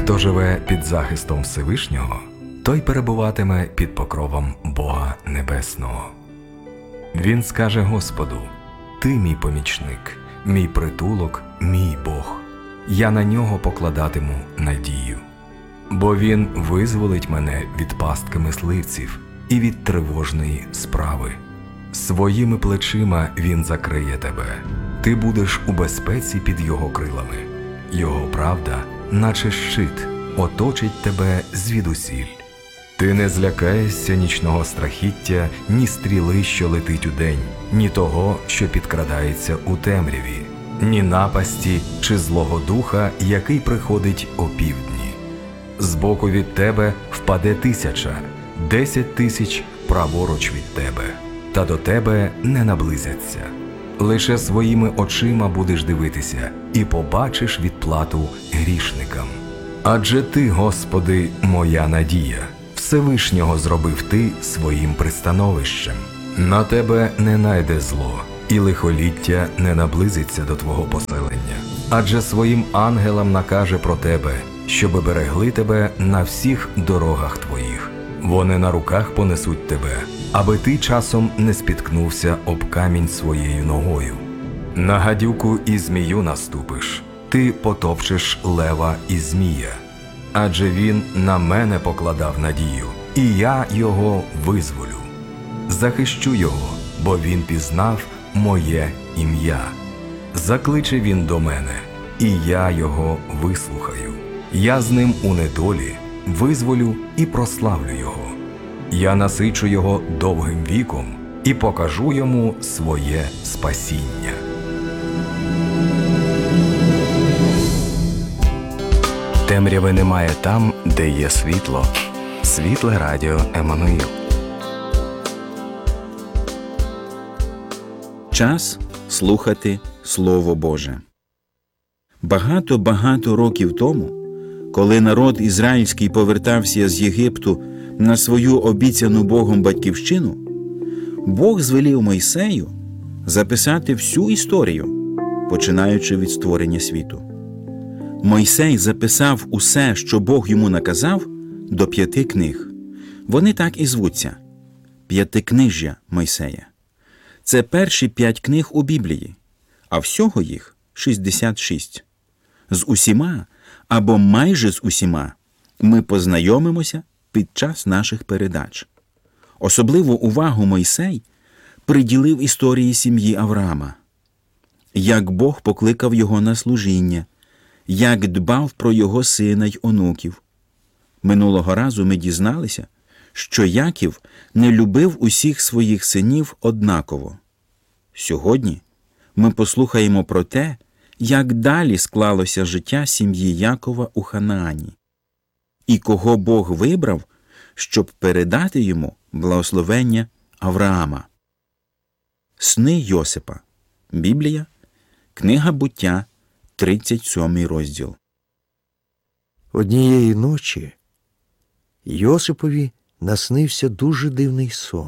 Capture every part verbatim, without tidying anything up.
Хто живе під захистом Всевишнього, той перебуватиме під покровом Бога Небесного. Він скаже Господу: «Ти мій помічник, мій притулок, мій Бог. Я на нього покладатиму надію. Бо він визволить мене від пастки мисливців і від тривожної справи. Своїми плечима він закриє тебе. Ти будеш у безпеці під його крилами. Його правда, наче щит, оточить тебе звідусіль. Ти не злякаєшся нічного страхіття, ні стріли, що летить удень, ні того, що підкрадається у темряві, ні напасті чи злого духа, який приходить опівдні. Збоку від тебе впаде тисяча, десять тисяч праворуч від тебе, та до тебе не наблизяться. Лише своїми очима будеш дивитися і побачиш відплату грішникам. Адже ти, Господи, моя надія. Всевишнього зробив ти своїм пристановищем. На тебе не найде зло, і лихоліття не наблизиться до твого поселення. Адже своїм ангелам накаже про тебе, щоби берегли тебе на всіх дорогах твоїх. Вони на руках понесуть тебе, аби ти часом не спіткнувся об камінь своєю ногою. На гадюку і змію наступиш, ти потопчеш лева і змія. Адже він на мене покладав надію, і я його визволю. Захищу його, бо він пізнав моє ім'я. Закличе він до мене, і я його вислухаю. Я з ним у недолі визволю і прославлю його. Я насичу його довгим віком і покажу йому своє спасіння. Темряви немає там, де є світло. Світле радіо Еммануїл. Час слухати Слово Боже. Багато-багато років тому, коли народ ізраїльський повертався з Єгипту на свою обіцяну Богом батьківщину, Бог звелів Мойсею записати всю історію, починаючи від створення світу. Мойсей записав усе, що Бог йому наказав, до п'яти книг. Вони так і звуться – П'ятикнижжя Мойсея. Це перші п'ять книг у Біблії, а всього їх шістдесят шість. З усіма, або майже з усіма, ми познайомимося під час наших передач. Особливу увагу Мойсей приділив історії сім'ї Авраама. Як Бог покликав його на служіння, як дбав про його сина й онуків. Минулого разу ми дізналися, що Яків не любив усіх своїх синів однаково. Сьогодні ми послухаємо про те, як далі склалося життя сім'ї Якова у Ханаані, і кого Бог вибрав, щоб передати йому благословення Авраама. Сни Йосипа. Біблія. Книга Буття. тридцять сьомий розділ. Однієї ночі Йосипові наснився дуже дивний сон.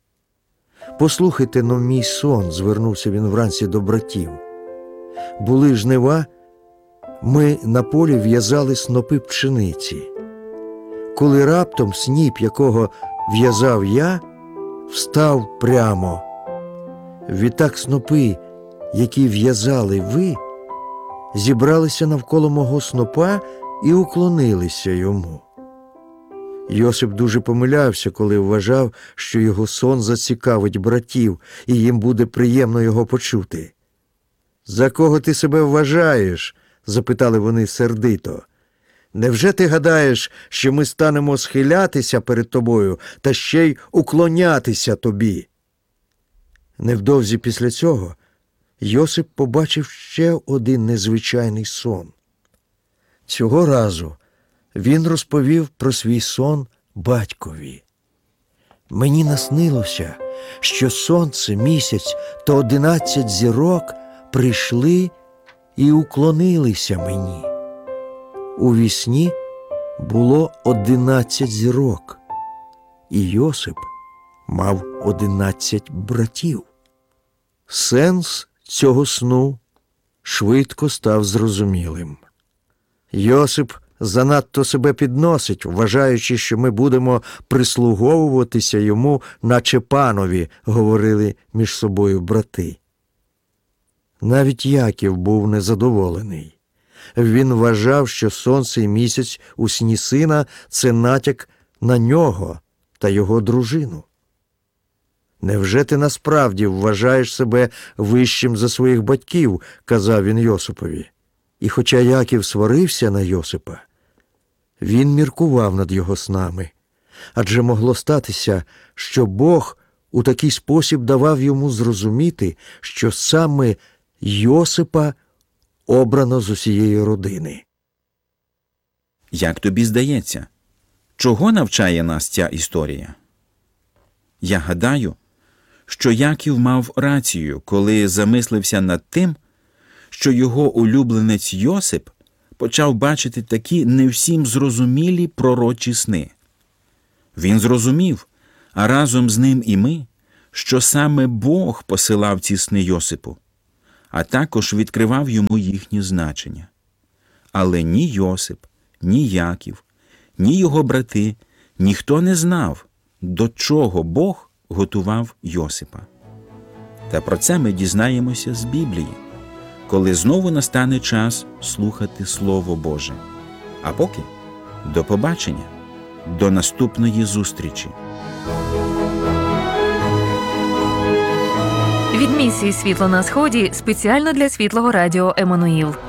«Послухайте но мій сон», – звернувся він вранці до братів. «Були жнива, ми на полі в'язали снопи пшениці. Коли раптом сніп, якого в'язав я, встав прямо. Відтак снопи, які в'язали ви, зібралися навколо мого снопа і уклонилися йому». Йосип дуже помилявся, коли вважав, що його сон зацікавить братів, і їм буде приємно його почути. «За кого ти себе вважаєш?» – запитали вони сердито. «Невже ти гадаєш, що ми станемо схилятися перед тобою та ще й уклонятися тобі?» Невдовзі після цього Йосип побачив ще один незвичайний сон. Цього разу він розповів про свій сон батькові. «Мені наснилося, що сонце, місяць та одинадцять зірок прийшли і уклонилися мені. У вісні було одинадцять зірок, і Йосип мав одинадцять братів». Сенс цього сну швидко став зрозумілим. Йосип занадто себе підносить, вважаючи, що ми будемо прислуговуватися йому, наче панові, говорили між собою брати. Навіть Яків був незадоволений. Він вважав, що сонце і місяць у сні сина – це натяк на нього та його дружину. «Невже ти насправді вважаєш себе вищим за своїх батьків?» – казав він Йосипові. І хоча Яків сварився на Йосипа, він міркував над його снами, адже могло статися, що Бог у такий спосіб давав йому зрозуміти, що саме Йосипа обрано з усієї родини. Як тобі здається, чого навчає нас ця історія? Я гадаю, що Яків мав рацію, коли замислився над тим, що його улюбленець Йосип почав бачити такі не всім зрозумілі пророчі сни. Він зрозумів, а разом з ним і ми, що саме Бог посилав ці сни Йосипу, а також відкривав йому їхнє значення. Але ні Йосип, ні Яків, ні його брати, ніхто не знав, до чого Бог готував Йосипа. Та про це ми дізнаємося з Біблії, коли знову настане час слухати Слово Боже. А поки до побачення, до наступної зустрічі. Від місії «Світло на сході» спеціально для Світлого Радіо Еммануїл.